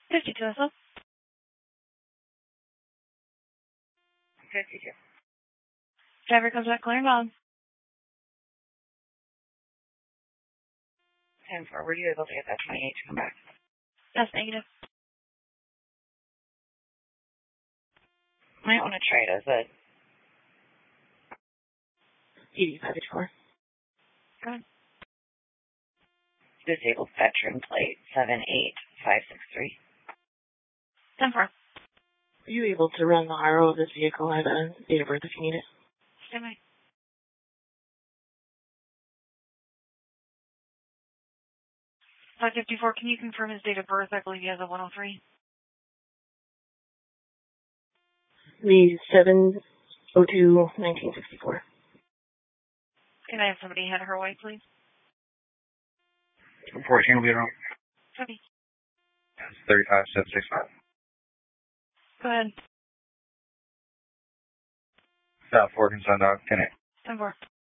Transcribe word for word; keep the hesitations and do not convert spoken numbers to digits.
fifty-two S L. fifty-two. Driver comes back clear and bound. ten four, were you able to get that twenty-eight to come back? That's negative. Might want to try it as a eighty-five fifty-four. Go ahead. disabled veteran plate seven eight five six three. ten four. Are you able to run the R O of this vehicle? I have a date of birth if you need it. Stand by. five fifty-four, can you confirm his date of birth? I believe he has a one oh three. The seven oh two nineteen sixty-four. Can I have somebody head her way, please? fourteen will be around. Copy. thirty-five seven sixty-five. Go ahead. South Fork and Sundog, ten eight. ten four.